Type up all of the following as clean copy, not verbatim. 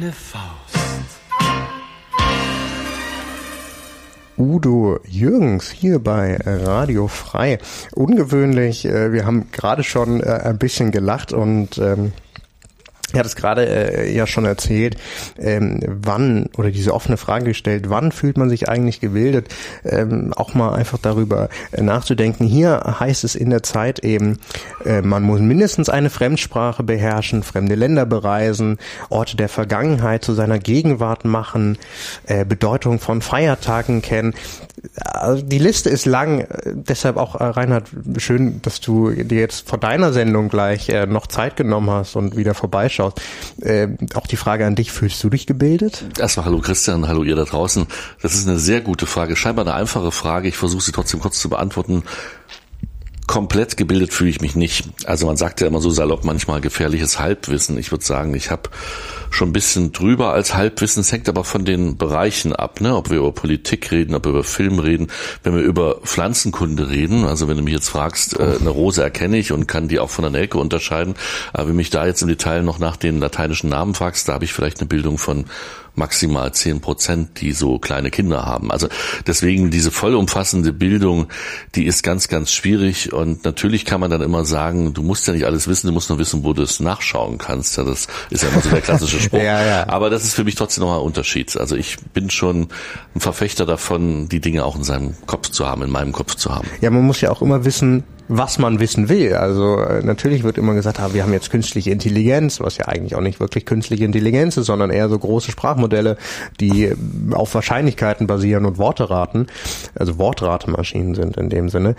Eine Faust. Udo Jürgens hier bei Radio Frei. Ungewöhnlich, wir haben gerade schon ein bisschen gelacht und er hat es gerade ja schon erzählt, wann, oder diese offene Frage gestellt, wann fühlt man sich eigentlich gebildet, auch mal einfach darüber nachzudenken. Hier heißt es in der Zeit eben, man muss mindestens eine Fremdsprache beherrschen, fremde Länder bereisen, Orte der Vergangenheit zu seiner Gegenwart machen, Bedeutung von Feiertagen kennen. Also die Liste ist lang, deshalb auch, Reinhard, schön, dass du dir jetzt vor deiner Sendung gleich noch Zeit genommen hast und wieder vorbeischaust. Auch die Frage an dich, fühlst du dich gebildet? Erstmal hallo Christian, hallo ihr da draußen. Das ist eine sehr gute Frage, scheinbar eine einfache Frage. Ich versuche sie trotzdem kurz zu beantworten. Komplett gebildet fühle ich mich nicht. Also man sagt ja immer so salopp manchmal gefährliches Halbwissen. Ich würde sagen, ich habe schon ein bisschen drüber als Halbwissen. Es hängt aber von den Bereichen ab, ne? Ob wir über Politik reden, ob wir über Film reden, wenn wir über Pflanzenkunde reden. Also wenn du mich jetzt fragst, eine Rose erkenne ich und kann die auch von einer Nelke unterscheiden. Aber wenn mich da jetzt im Detail noch nach den lateinischen Namen fragst, da habe ich vielleicht eine Bildung von maximal 10%, die so kleine Kinder haben. Also deswegen diese vollumfassende Bildung, die ist ganz, ganz schwierig. Und natürlich kann man dann immer sagen, du musst ja nicht alles wissen, du musst nur wissen, wo du es nachschauen kannst. Ja, das ist ja immer so der klassische Spruch. Ja. Aber das ist für mich trotzdem nochmal ein Unterschied. Also ich bin schon ein Verfechter davon, die Dinge auch in seinem Kopf zu haben, in meinem Kopf zu haben. Ja, man muss ja auch immer wissen, was man wissen will. Also natürlich wird immer gesagt, wir haben jetzt künstliche Intelligenz, was ja eigentlich auch nicht wirklich künstliche Intelligenz ist, sondern eher so große Sprachmodelle, die auf Wahrscheinlichkeiten basieren und Worte raten, also Wortratemaschinen sind in dem Sinne.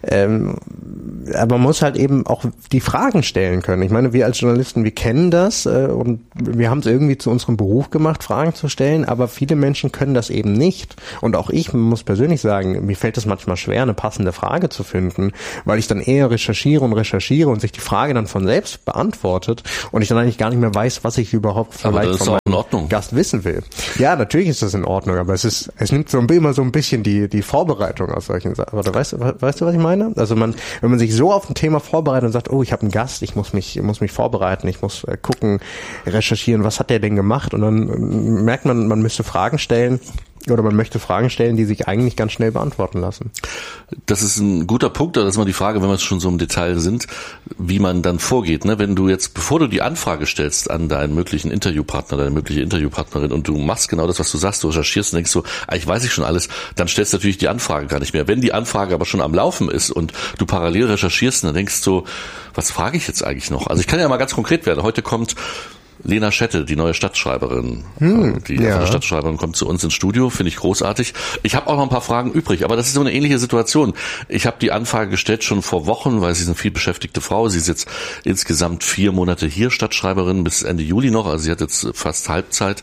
Aber man muss halt eben auch die Fragen stellen können. Ich meine, wir als Journalisten, wir kennen das und wir haben es irgendwie zu unserem Beruf gemacht, Fragen zu stellen, aber viele Menschen können das eben nicht. Und auch ich muss persönlich sagen, mir fällt es manchmal schwer, eine passende Frage zu finden, weil ich dann eher recherchiere und sich die Frage dann von selbst beantwortet und ich dann eigentlich gar nicht mehr weiß, was ich überhaupt vielleicht von meinem Gast wissen will. Ja, natürlich ist das in Ordnung, aber es nimmt immer so ein bisschen die Vorbereitung aus solchen Sachen. Aber weißt du, was ich meine? Also wenn man sich so auf ein Thema vorbereitet und sagt, ich habe einen Gast, ich muss mich vorbereiten, ich muss gucken, recherchieren, was hat der denn gemacht? Und dann merkt man müsste Fragen stellen, oder man möchte Fragen stellen, die sich eigentlich ganz schnell beantworten lassen. Das ist ein guter Punkt, das ist immer die Frage, wenn wir schon so im Detail sind, wie man dann vorgeht. Ne? Wenn du jetzt, bevor du die Anfrage stellst an deinen möglichen Interviewpartner, deine mögliche Interviewpartnerin und du machst genau das, was du sagst, du recherchierst und denkst so, eigentlich weiß ich schon alles, dann stellst du natürlich die Anfrage gar nicht mehr. Wenn die Anfrage aber schon am Laufen ist und du parallel recherchierst, dann denkst du, was frage ich jetzt eigentlich noch? Also ich kann ja mal ganz konkret werden. Heute kommt Lena Schette, die neue Stadtschreiberin. Die Stadtschreiberin kommt zu uns ins Studio, finde ich großartig. Ich habe auch noch ein paar Fragen übrig, aber das ist so eine ähnliche Situation. Ich habe die Anfrage gestellt schon vor Wochen, weil sie ist eine viel beschäftigte Frau. Sie ist jetzt insgesamt 4 Monate hier, Stadtschreiberin, bis Ende Juli noch. Also sie hat jetzt fast Halbzeit.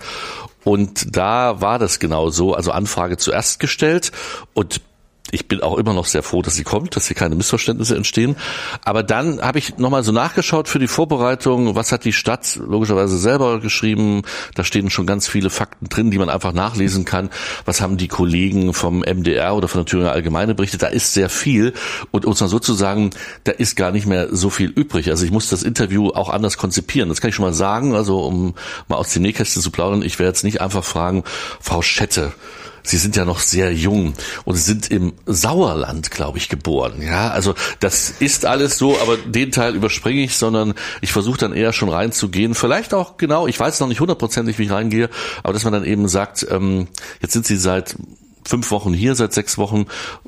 Und da war das genau so, also Anfrage zuerst gestellt und ich bin auch immer noch sehr froh, dass sie kommt, dass hier keine Missverständnisse entstehen. Aber dann habe ich nochmal so nachgeschaut für die Vorbereitung, was hat die Stadt logischerweise selber geschrieben. Da stehen schon ganz viele Fakten drin, die man einfach nachlesen kann. Was haben die Kollegen vom MDR oder von der Thüringer Allgemeine berichtet? Da ist sehr viel. Und um es mal so zu sagen, da ist gar nicht mehr so viel übrig. Also ich muss das Interview auch anders konzipieren. Das kann ich schon mal sagen. Also um mal aus dem Nähkästchen zu plaudern, ich werde jetzt nicht einfach fragen, Frau Schette, Sie sind ja noch sehr jung und sind im Sauerland, glaube ich, geboren. Ja, also das ist alles so, aber den Teil überspringe ich, sondern ich versuche dann eher schon reinzugehen. Vielleicht auch genau, ich weiß noch nicht 100%, wie ich reingehe, aber dass man dann eben sagt, jetzt sind Sie seit 5 Wochen hier, seit 6 Wochen.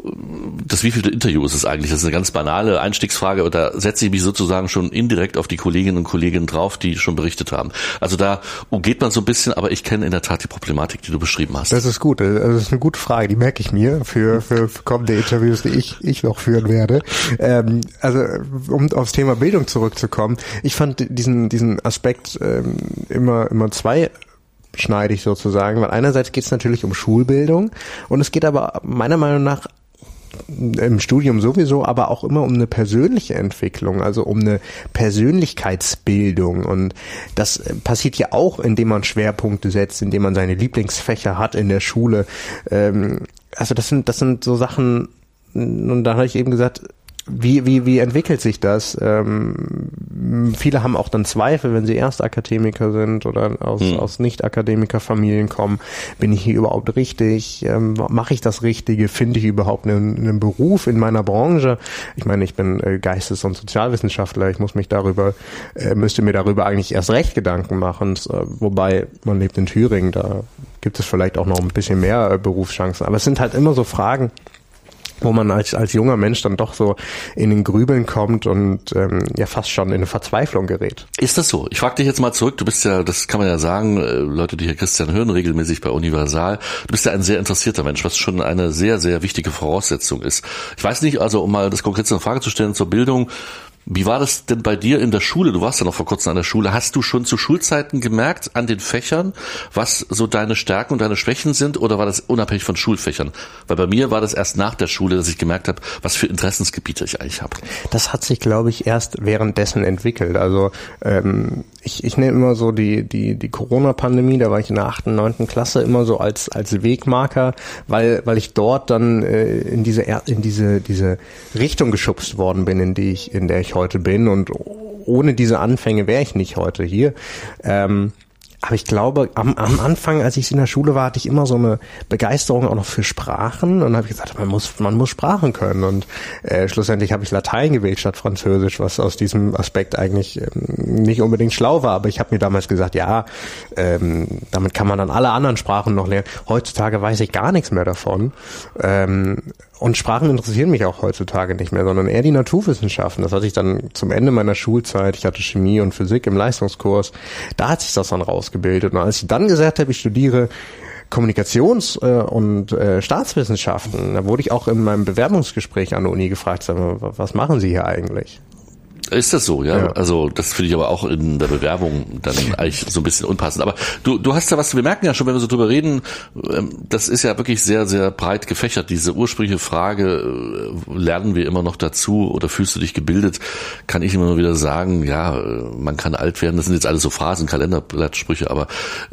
Das wievielte Interview ist es eigentlich? Das ist eine ganz banale Einstiegsfrage, aber da setze ich mich sozusagen schon indirekt auf die Kolleginnen und Kollegen drauf, die schon berichtet haben. Also da umgeht man so ein bisschen, aber ich kenne in der Tat die Problematik, die du beschrieben hast. Das ist gut. Das ist eine gute Frage, die merke ich mir für kommende Interviews, die ich noch führen werde. Also um aufs Thema Bildung zurückzukommen, ich fand diesen Aspekt immer zweischneidig sozusagen, weil einerseits geht es natürlich um Schulbildung und es geht aber meiner Meinung nach im Studium sowieso, aber auch immer um eine persönliche Entwicklung, also um eine Persönlichkeitsbildung, und das passiert ja auch, indem man Schwerpunkte setzt, indem man seine Lieblingsfächer hat in der Schule. Also das sind so Sachen, und da habe ich eben gesagt, wie entwickelt sich das? Viele haben auch dann Zweifel, wenn sie erst Akademiker sind oder aus Nicht-Akademiker-Familien kommen. Bin ich hier überhaupt richtig? Mache ich das Richtige? Finde ich überhaupt einen Beruf in meiner Branche? Ich meine, ich bin Geistes- und Sozialwissenschaftler. Ich müsste mir darüber eigentlich erst recht Gedanken machen. Wobei, man lebt in Thüringen, da gibt es vielleicht auch noch ein bisschen mehr Berufschancen. Aber es sind halt immer so Fragen, wo man als junger Mensch dann doch so in den Grübeln kommt und fast schon in eine Verzweiflung gerät. Ist das so? Ich frage dich jetzt mal zurück, du bist ja, das kann man ja sagen, Leute, die hier Christian hören, regelmäßig bei Universal, du bist ja ein sehr interessierter Mensch, was schon eine sehr, sehr wichtige Voraussetzung ist. Ich weiß nicht, also um mal das konkret eine Frage zu stellen zur Bildung, wie war das denn bei dir in der Schule? Du warst ja noch vor kurzem an der Schule. Hast du schon zu Schulzeiten gemerkt an den Fächern, was so deine Stärken und deine Schwächen sind, oder war das unabhängig von Schulfächern? Weil bei mir war das erst nach der Schule, dass ich gemerkt habe, was für Interessensgebiete ich eigentlich habe. Das hat sich, glaube ich, erst währenddessen entwickelt. Also ich nehme immer so die Corona-Pandemie, da war ich in der 8., 9. Klasse immer so als Wegmarker, weil ich dort dann in diese Richtung geschubst worden bin, in der ich heute bin, und ohne diese Anfänge wäre ich nicht heute hier. Aber ich glaube, am Anfang, als ich in der Schule war, hatte ich immer so eine Begeisterung auch noch für Sprachen, und dann habe ich gesagt, man muss Sprachen können, und schlussendlich habe ich Latein gewählt statt Französisch, was aus diesem Aspekt eigentlich nicht unbedingt schlau war, aber ich habe mir damals gesagt, damit kann man dann alle anderen Sprachen noch lernen. Heutzutage weiß ich gar nichts mehr davon. Und Sprachen interessieren mich auch heutzutage nicht mehr, sondern eher die Naturwissenschaften. Das hatte ich dann zum Ende meiner Schulzeit. Ich hatte Chemie und Physik im Leistungskurs. Da hat sich das dann rausgebildet. Und als ich dann gesagt habe, ich studiere Kommunikations- und Staatswissenschaften, da wurde ich auch in meinem Bewerbungsgespräch an der Uni gefragt, sag mal, was machen Sie hier eigentlich? Ist das so, ja? Also das finde ich aber auch in der Bewerbung dann eigentlich so ein bisschen unpassend. Aber du hast ja was, wir merken ja schon, wenn wir so drüber reden, das ist ja wirklich sehr, sehr breit gefächert. Diese ursprüngliche Frage, lernen wir immer noch dazu oder fühlst du dich gebildet, kann ich immer nur wieder sagen, ja, man kann alt werden, das sind jetzt alles so Phrasen, Kalenderblattsprüche, aber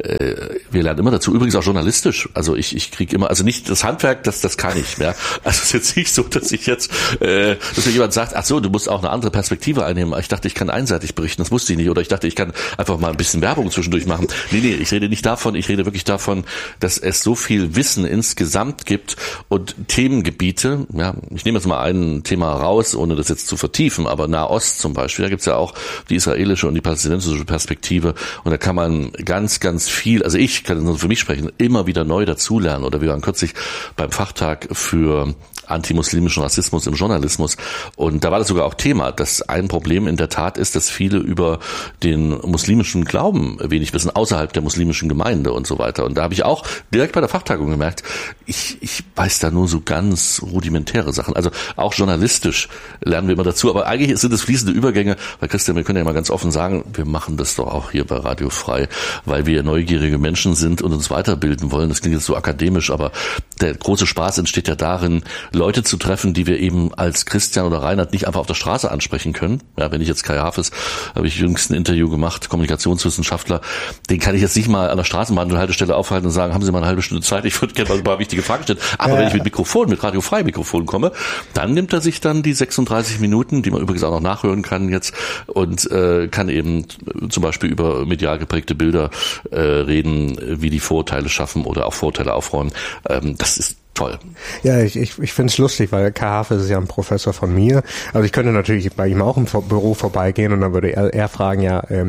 wir lernen immer dazu, übrigens auch journalistisch. Also ich kriege immer, also nicht das Handwerk, das kann ich, ja. Also es ist jetzt nicht so, dass ich jetzt, dass mir jemand sagt, ach so, du musst auch eine andere Perspektive einnehmen. Ich dachte, ich kann einseitig berichten, das wusste ich nicht. Oder ich dachte, ich kann einfach mal ein bisschen Werbung zwischendurch machen. Nee, ich rede nicht davon. Ich rede wirklich davon, dass es so viel Wissen insgesamt gibt und Themengebiete. Ja, ich nehme jetzt mal ein Thema raus, ohne das jetzt zu vertiefen, aber Nahost zum Beispiel, da gibt's ja auch die israelische und die palästinensische Perspektive. Und da kann man ganz, ganz viel, also ich kann nur für mich sprechen, immer wieder neu dazulernen. Oder wir waren kürzlich beim Fachtag für antimuslimischen Rassismus im Journalismus, und da war das sogar auch Thema, dass ein Problem in der Tat ist, dass viele über den muslimischen Glauben wenig wissen, außerhalb der muslimischen Gemeinde und so weiter. Und da habe ich auch direkt bei der Fachtagung gemerkt, ich weiß da nur so ganz rudimentäre Sachen. Also auch journalistisch lernen wir immer dazu, aber eigentlich sind es fließende Übergänge, weil Christian, wir können ja mal ganz offen sagen, wir machen das doch auch hier bei Radio Frei, weil wir neugierige Menschen sind und uns weiterbilden wollen. Das klingt jetzt so akademisch, aber der große Spaß entsteht ja darin, Leute zu treffen, die wir eben als Christian oder Reinhard nicht einfach auf der Straße ansprechen können. Ja, wenn ich jetzt Kai Hafes, habe ich jüngst ein Interview gemacht, Kommunikationswissenschaftler, den kann ich jetzt nicht mal an der Straßenbahnhaltestelle aufhalten und sagen, haben Sie mal eine halbe Stunde Zeit, ich würde gerne mal ein paar wichtige Fragen stellen. Aber wenn ich mit Radio Frei Mikrofon komme, dann nimmt er sich dann die 36 Minuten, die man übrigens auch noch nachhören kann jetzt, und kann eben zum Beispiel über medial geprägte Bilder reden, wie die Vorurteile schaffen oder auch Vorurteile aufräumen. Das ist toll. Ja, ich finde es lustig, weil Kai Hafes ist ja ein Professor von mir. Also ich könnte natürlich bei ihm auch im Büro vorbeigehen, und dann würde er fragen,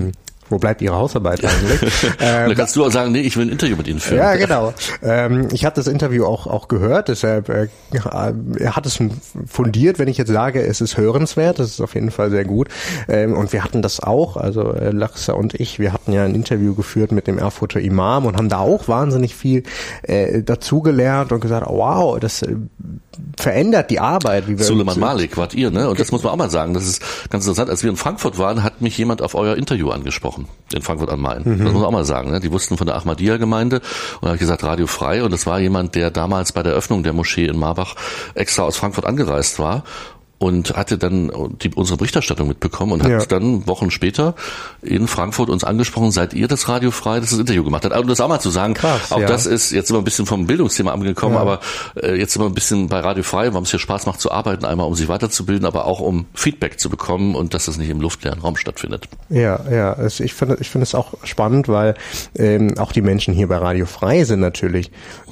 wo bleibt Ihre Hausarbeit eigentlich? Da kannst du auch sagen, nee, ich will ein Interview mit Ihnen führen. Ja, genau. Ich habe das Interview auch gehört, deshalb er hat es fundiert, wenn ich jetzt sage, es ist hörenswert, das ist auf jeden Fall sehr gut. Und wir hatten das auch, also Larissa und ich, wir hatten ja ein Interview geführt mit dem Erfurter Imam und haben da auch wahnsinnig viel dazugelernt und gesagt, oh, wow, das verändert die Arbeit. Wie wir Suleiman Malik wart ihr, ne? Und das muss man auch mal sagen, das ist ganz interessant. Als wir in Frankfurt waren, hat mich jemand auf euer Interview angesprochen, in Frankfurt am Main. Das muss man auch mal sagen, ne? Die wussten von der Ahmadiyya-Gemeinde, und da habe ich gesagt, Radio Frei, und das war jemand, der damals bei der Eröffnung der Moschee in Marbach extra aus Frankfurt angereist war. und hatte dann unsere Berichterstattung mitbekommen und hat dann Wochen später in Frankfurt uns angesprochen, seid ihr das Radio Frei, das Interview gemacht hat. Also, um das auch mal zu sagen, krass, auch das ist jetzt immer ein bisschen vom Bildungsthema angekommen, aber jetzt immer ein bisschen bei Radio Frei, warum es hier Spaß macht zu arbeiten, einmal um sich weiterzubilden, aber auch um Feedback zu bekommen und dass das nicht im luftleeren Raum stattfindet. Ja, ich finde es auch spannend, weil auch die Menschen hier bei Radio Frei sind natürlich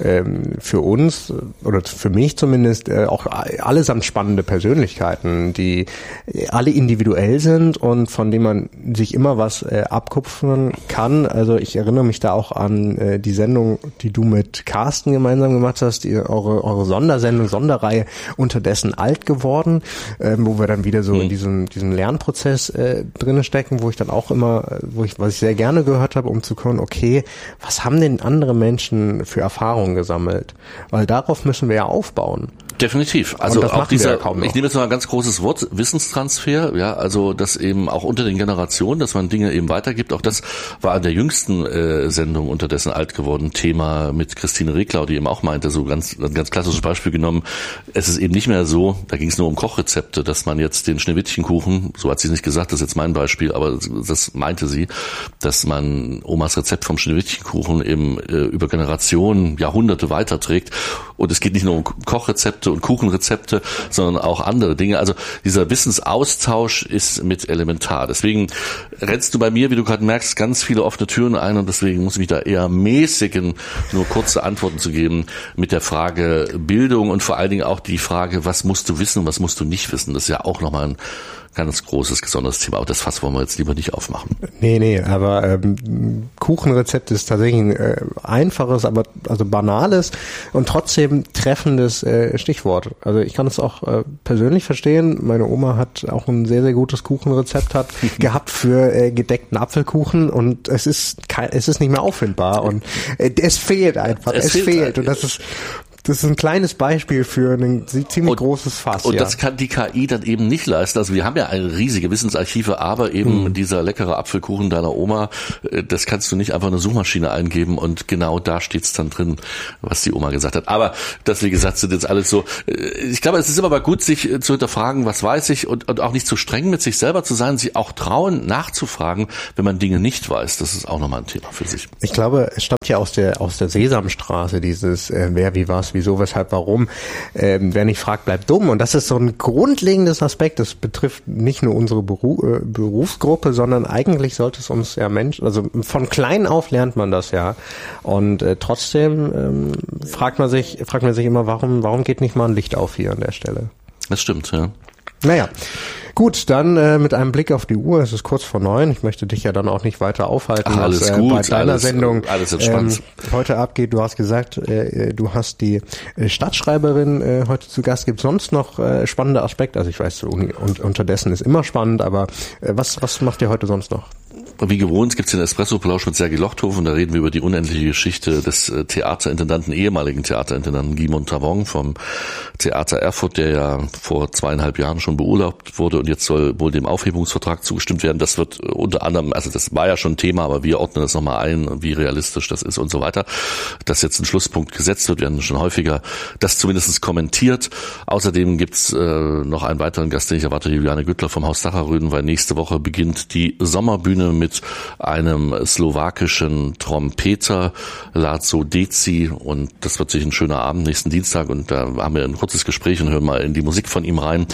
für uns oder für mich zumindest auch allesamt spannende Persönlichkeiten, die alle individuell sind und von denen man sich immer was abkupfern kann. Also ich erinnere mich da auch an die Sendung, die du mit Carsten gemeinsam gemacht hast, eure Sondersendung, Sonderreihe Unterdessen alt geworden, wo wir dann wieder so in diesem Lernprozess drinne stecken, wo ich dann auch immer, was ich sehr gerne gehört habe, um zu können, okay, was haben denn andere Menschen für Erfahrungen gesammelt? Weil darauf müssen wir ja aufbauen. Definitiv. Also auch dieser, ich nehme jetzt mal ein ganz großes Wort, Wissenstransfer, ja, also das eben auch unter den Generationen, dass man Dinge eben weitergibt. Auch das war an der jüngsten Sendung Unterdessen alt geworden, Thema mit Christine Reklau, die eben auch meinte, so ein ganz klassisches Beispiel genommen, es ist eben nicht mehr so, da ging es nur um Kochrezepte, dass man jetzt den Schneewittchenkuchen, so hat sie es nicht gesagt, das ist jetzt mein Beispiel, aber das meinte sie, dass man Omas Rezept vom Schneewittchenkuchen eben über Generationen, Jahrhunderte weiterträgt. Und es geht nicht nur um Kochrezepte und Kuchenrezepte, sondern auch andere Dinge. Also dieser Wissensaustausch ist mit elementar. Deswegen rennst du bei mir, wie du gerade merkst, ganz viele offene Türen ein und deswegen muss ich mich da eher mäßigen, nur kurze Antworten zu geben mit der Frage Bildung und vor allen Dingen auch die Frage, was musst du wissen und was musst du nicht wissen. Das ist ja auch nochmal ein ganz großes, besonderes Thema. Aber das Fass wollen wir jetzt lieber nicht aufmachen. Nee, aber Kuchenrezept ist tatsächlich ein einfaches, aber also banales und trotzdem treffendes Stichwort. Also ich kann es auch persönlich verstehen. Meine Oma hat auch ein sehr, sehr gutes Kuchenrezept gehabt für gedeckten Apfelkuchen und es ist nicht mehr auffindbar und es fehlt einfach. Es fehlt und das ist ein kleines Beispiel für ein ziemlich großes Fass. Und das kann die KI dann eben nicht leisten. Also wir haben ja eine riesige Wissensarchive, aber eben dieser leckere Apfelkuchen deiner Oma, das kannst du nicht einfach in eine Suchmaschine eingeben und genau da steht's dann drin, was die Oma gesagt hat. Aber das, wie gesagt, sind jetzt alles so, ich glaube, es ist immer mal gut, sich zu hinterfragen, was weiß ich und auch nicht zu streng mit sich selber zu sein, sich auch trauen, nachzufragen, wenn man Dinge nicht weiß. Das ist auch nochmal ein Thema für sich. Ich glaube, es stammt ja aus der Sesamstraße, dieses wer, wie, was, wieso, weshalb, warum. Wer nicht fragt, bleibt dumm. Und das ist so ein grundlegendes Aspekt. Das betrifft nicht nur unsere Berufsgruppe, sondern eigentlich sollte es uns ja also von klein auf lernt man das ja. Und trotzdem fragt man sich immer, warum geht nicht mal ein Licht auf hier an der Stelle? Das stimmt, ja. Naja. Gut, dann mit einem Blick auf die Uhr, es ist kurz vor 9. Ich möchte dich ja dann auch nicht weiter aufhalten, was bei deiner Sendung alles entspannt. Heute abgeht. Du hast gesagt, du hast die Stadtschreiberin heute zu Gast. Gibt es sonst noch spannende Aspekte? Also ich weiß, unterdessen ist immer spannend, aber was macht ihr heute sonst noch? Wie gewohnt gibt's den Espresso-Plausch mit Sergei Lochthofen. Da reden wir über die unendliche Geschichte des ehemaligen Theaterintendanten Guy Montavon vom Theater Erfurt, der ja vor 2,5 Jahren schon beurlaubt wurde und jetzt soll wohl dem Aufhebungsvertrag zugestimmt werden. Das wird unter anderem, also das war ja schon Thema, aber wir ordnen das nochmal ein, wie realistisch das ist und so weiter. Dass jetzt ein Schlusspunkt gesetzt wird, wir haben schon häufiger das zumindest kommentiert. Außerdem gibt's noch einen weiteren Gast, den ich erwarte, Juliane Güttler vom Haus Dacharöden, weil nächste Woche beginnt die Sommerbühne mit einem slowakischen Trompeter, László Déczi, und das wird sich ein schöner Abend nächsten Dienstag und da haben wir ein kurzes Gespräch und hören mal in die Musik von ihm rein.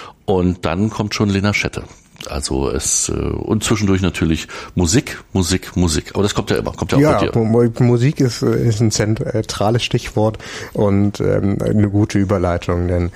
Und dann kommt schon Lena Schette. Also und zwischendurch natürlich Musik. Aber das kommt ja immer, kommt ja auch bei dir. Musik ist ein zentrales Stichwort und eine gute Überleitung, denn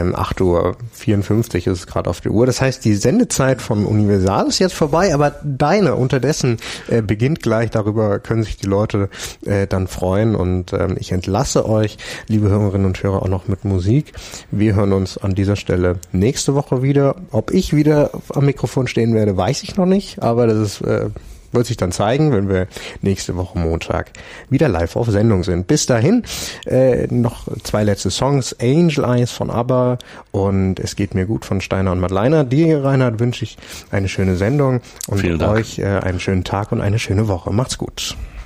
8:54 ist es gerade auf der Uhr. Das heißt, die Sendezeit von Universal ist jetzt vorbei, aber deine unterdessen beginnt gleich. Darüber können sich die Leute dann freuen und ich entlasse euch, liebe Hörerinnen und Hörer, auch noch mit Musik. Wir hören uns an dieser Stelle nächste Woche wieder. Ob ich wieder am Mikrofon stehen werde, weiß ich noch nicht, aber das wird sich dann zeigen, wenn wir nächste Woche Montag wieder live auf Sendung sind. Bis dahin noch 2 letzte Songs, Angel Eyes von ABBA und Es geht mir gut von Steiner und Madleiner. Dir, Reinhard, wünsche ich eine schöne Sendung und euch einen schönen Tag und eine schöne Woche. Macht's gut.